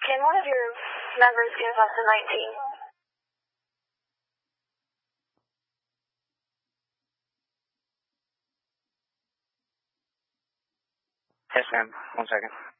Can one of your members give us a 19? Yes, ma'am. 1 second.